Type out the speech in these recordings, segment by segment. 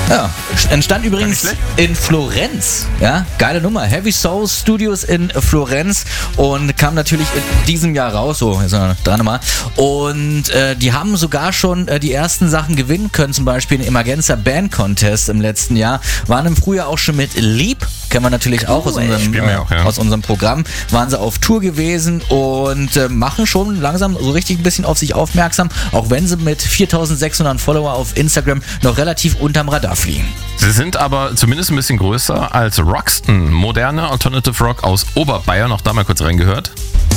Ja, entstand übrigens in Florenz. Ja, geile Nummer. Heavy Soul Studios in Florenz und kam natürlich in diesem Jahr raus. So, jetzt dran mal. Und die haben sogar schon die ersten Sachen gewinnen können, zum Beispiel den Emergenza Band Contest im letzten Jahr. Waren im Frühjahr auch schon mit Lieb, kennen wir natürlich auch aus unserem Programm. Waren sie auf Tour gewesen und machen schon langsam so richtig ein bisschen auf sich aufmerksam, auch wenn sie mit 4600 Follower auf Instagram noch relativ unterm Radar fliegen. Sie sind aber zumindest ein bisschen größer als Roxton, moderne Alternative Rock aus Oberbayern. Auch da mal kurz reingehört.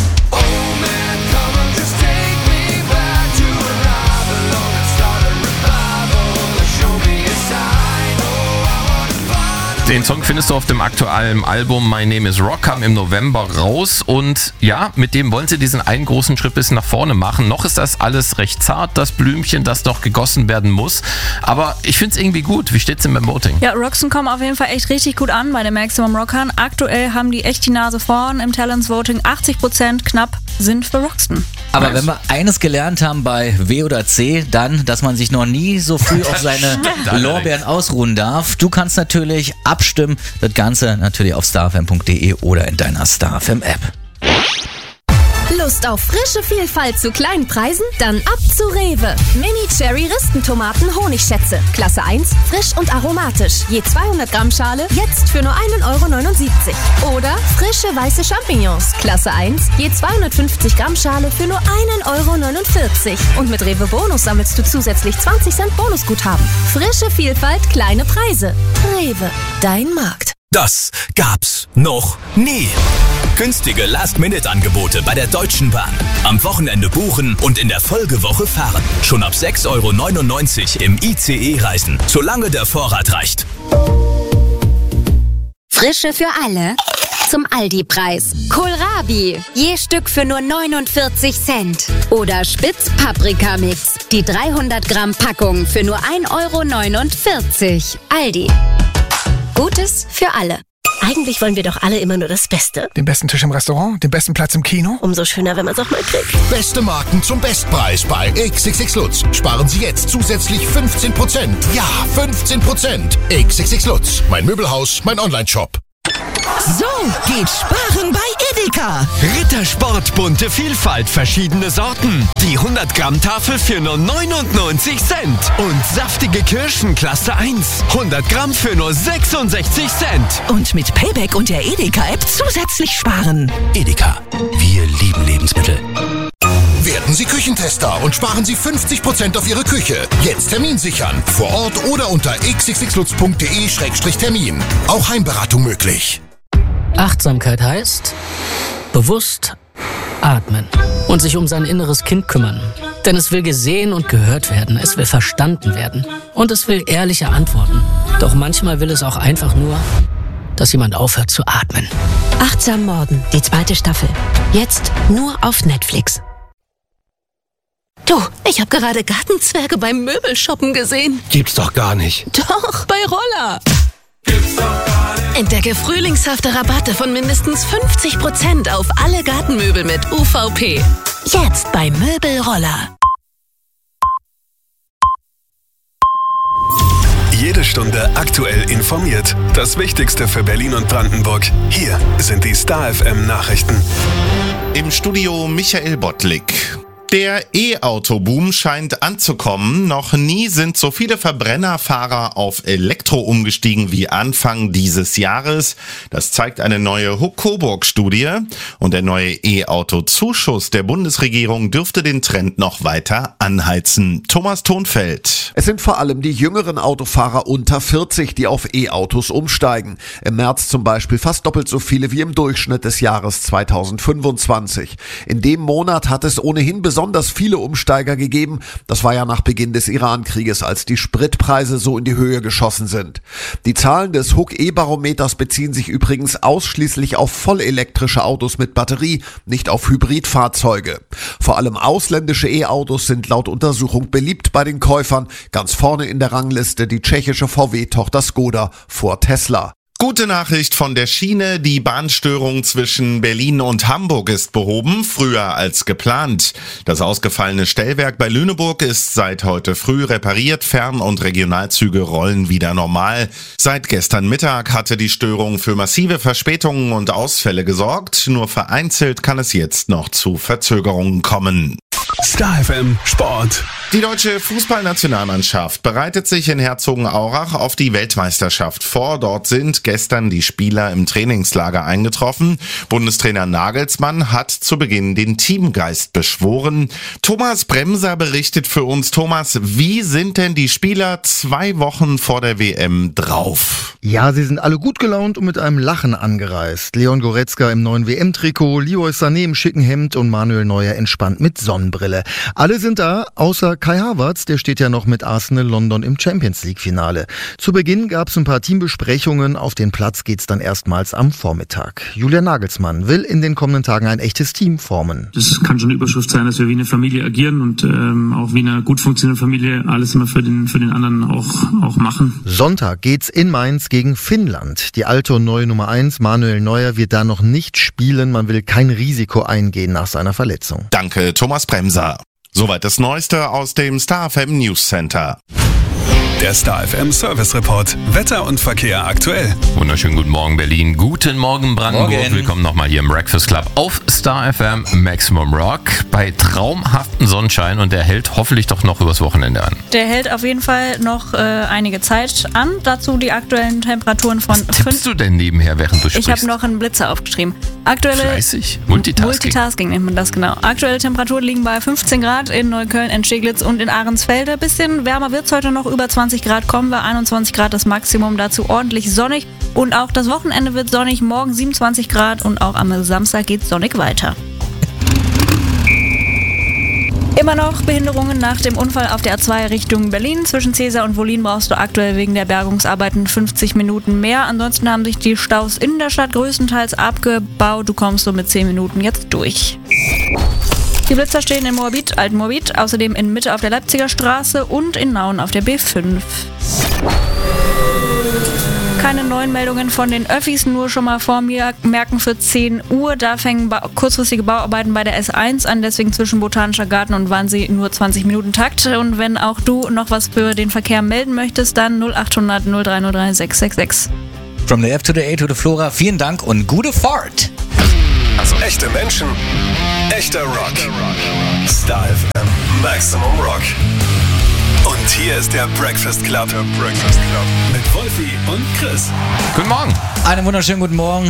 Den Song findest du auf dem aktuellen Album My Name is Rock, kam im November raus und ja, mit dem wollen sie diesen einen großen Schritt bis nach vorne machen. Noch ist das alles recht zart, das Blümchen, das noch gegossen werden muss, aber ich finde es irgendwie gut. Wie steht's denn beim Voting? Ja, Roxton kommen auf jeden Fall echt richtig gut an bei den Maximum Rockern. Aktuell haben die echt die Nase vorn im Talents Voting. 80% knapp sind für Roxton. Aber wenn wir eines gelernt haben bei W oder C, dann, dass man sich noch nie so früh auf seine Lorbeeren ausruhen darf. Du kannst natürlich abstimmen, das Ganze natürlich auf starfm.de oder in deiner StarFM App. Lust auf frische Vielfalt zu kleinen Preisen? Dann ab zu Rewe. Mini-Cherry-Ristentomaten Honigschätze. Klasse 1, frisch und aromatisch. Je 200 Gramm Schale, jetzt für nur 1,79 €. Oder frische weiße Champignons. Klasse 1, je 250 Gramm Schale für nur 1,49 €. Und mit Rewe Bonus sammelst du zusätzlich 20 Cent Bonusguthaben. Frische Vielfalt, kleine Preise. Rewe, dein Markt. Das gab's noch nie. Günstige Last-Minute-Angebote bei der Deutschen Bahn. Am Wochenende buchen und in der Folgewoche fahren. Schon ab 6,99 € im ICE reisen, solange der Vorrat reicht. Frische für alle zum Aldi-Preis. Kohlrabi, je Stück für nur 49 Cent. Oder Spitz-Paprika-Mix, die 300 Gramm Packung für nur 1,49 €. Aldi. Gutes für alle. Eigentlich wollen wir doch alle immer nur das Beste. Den besten Tisch im Restaurant, den besten Platz im Kino. Umso schöner, wenn man es auch mal kriegt. Beste Marken zum Bestpreis bei XXX Lutz. Sparen Sie jetzt zusätzlich 15%. Ja, 15%. XXX Lutz. Mein Möbelhaus, mein Onlineshop. So geht Sparen bei Edeka. Rittersport, bunte Vielfalt, verschiedene Sorten. Die 100 Gramm Tafel für nur 99 Cent. Und saftige Kirschen Klasse 1. 100 Gramm für nur 66 Cent. Und mit Payback und der Edeka-App zusätzlich sparen. Edeka. Wir lieben Lebensmittel. Werden Sie Küchentester und sparen Sie 50% auf Ihre Küche. Jetzt Termin sichern. Vor Ort oder unter xxxlutz.de/termin. Auch Heimberatung möglich. Achtsamkeit heißt bewusst atmen und sich um sein inneres Kind kümmern. Denn es will gesehen und gehört werden, es will verstanden werden und es will ehrliche Antworten. Doch manchmal will es auch einfach nur, dass jemand aufhört zu atmen. Achtsam Morden, die 2. Staffel. Jetzt nur auf Netflix. Du, ich habe gerade Gartenzwerge beim Möbelshoppen gesehen. Gibt's doch gar nicht. Doch, bei Roller. Entdecke frühlingshafte Rabatte von mindestens 50% auf alle Gartenmöbel mit UVP. Jetzt bei Möbelroller. Jede Stunde aktuell informiert. Das Wichtigste für Berlin und Brandenburg. Hier sind die StarFM Nachrichten. Im Studio Michael Bottlik. Der E-Auto-Boom scheint anzukommen. Noch nie sind so viele Verbrennerfahrer auf Elektro umgestiegen wie Anfang dieses Jahres. Das zeigt eine neue Huck-Coburg-Studie. Und der neue E-Auto-Zuschuss der Bundesregierung dürfte den Trend noch weiter anheizen. Thomas Thonfeld. Es sind vor allem die jüngeren Autofahrer unter 40, die auf E-Autos umsteigen. Im März zum Beispiel fast doppelt so viele wie im Durchschnitt des Jahres 2025. In dem Monat hat es ohnehin besonders viele Umsteiger gegeben. Das war ja nach Beginn des Iran-Krieges, als die Spritpreise so in die Höhe geschossen sind. Die Zahlen des Huck-E-Barometers beziehen sich übrigens ausschließlich auf vollelektrische Autos mit Batterie, nicht auf Hybridfahrzeuge. Vor allem ausländische E-Autos sind laut Untersuchung beliebt bei den Käufern. Ganz vorne in der Rangliste die tschechische VW-Tochter Skoda vor Tesla. Gute Nachricht von der Schiene. Die Bahnstörung zwischen Berlin und Hamburg ist behoben, früher als geplant. Das ausgefallene Stellwerk bei Lüneburg ist seit heute früh repariert. Fern- und Regionalzüge rollen wieder normal. Seit gestern Mittag hatte die Störung für massive Verspätungen und Ausfälle gesorgt. Nur vereinzelt kann es jetzt noch zu Verzögerungen kommen. Star FM Sport. Die deutsche Fußballnationalmannschaft bereitet sich in Herzogenaurach auf die Weltmeisterschaft vor. Dort sind gestern die Spieler im Trainingslager eingetroffen. Bundestrainer Nagelsmann hat zu Beginn den Teamgeist beschworen. Thomas Bremser berichtet für uns. Thomas, wie sind denn die Spieler 2 Wochen vor der WM drauf? Ja, sie sind alle gut gelaunt und mit einem Lachen angereist. Leon Goretzka im neuen WM-Trikot, Leroy Sané im schicken Hemd und Manuel Neuer entspannt mit Sonnenbrille. Alle sind da, außer Kai Havertz, der steht ja noch mit Arsenal London im Champions-League-Finale. Zu Beginn gab es ein paar Teambesprechungen, auf den Platz geht's dann erstmals am Vormittag. Julian Nagelsmann will in den kommenden Tagen ein echtes Team formen. Das kann schon eine Überschrift sein, dass wir wie eine Familie agieren und auch wie eine gut funktionierende Familie alles immer für den anderen auch machen. Sonntag geht's in Mainz gegen Finnland. Die alte und neue Nummer 1, Manuel Neuer, wird da noch nicht spielen. Man will kein Risiko eingehen nach seiner Verletzung. Danke, Thomas Bremser. Soweit das Neueste aus dem Star FM News Center. Der Star FM Service Report. Wetter und Verkehr aktuell. Wunderschönen guten Morgen Berlin, guten Morgen Brandenburg. Morgen. Willkommen nochmal hier im Breakfast Club auf Star FM Maximum Rock bei traumhaftem Sonnenschein und der hält hoffentlich doch noch übers Wochenende an. Der hält auf jeden Fall noch einige Zeit an. Dazu die aktuellen Temperaturen von 5. Tippst du denn nebenher, während du sprichst? Ich habe noch einen Blitzer aufgeschrieben. Fleißig. Multitasking nennt man das, genau. Aktuelle Temperaturen liegen bei 15 Grad in Neukölln, in Steglitz und in Ahrensfelde. Bisschen wärmer wird es heute noch, über 20 Grad kommen wir, 21 Grad das Maximum, dazu ordentlich sonnig. Und auch das Wochenende wird sonnig, morgen 27 Grad und auch am Samstag geht es sonnig weiter. Immer noch Behinderungen nach dem Unfall auf der A2 Richtung Berlin. Zwischen Cäsar und Wollin brauchst du aktuell wegen der Bergungsarbeiten 50 Minuten mehr. Ansonsten haben sich die Staus in der Stadt größtenteils abgebaut. Du kommst so mit 10 Minuten jetzt durch. Die Blitzer stehen in Moabit, Altenmoabit, außerdem in Mitte auf der Leipziger Straße und in Nauen auf der B5. Keine neuen Meldungen von den Öffis, nur schon mal vormerken für 10 Uhr. Da fängen kurzfristige Bauarbeiten bei der S1 an, deswegen zwischen Botanischer Garten und Wannsee nur 20 Minuten Takt. Und wenn auch du noch was für den Verkehr melden möchtest, dann 0800 0303 666. From the F to the A to the Flora, vielen Dank und gute Fahrt. Also echte Menschen, echter Rock. Star FM Maximum Rock. Und hier ist der Breakfast Club. Mit Wolfi und Chris. Guten Morgen. Einen wunderschönen guten Morgen.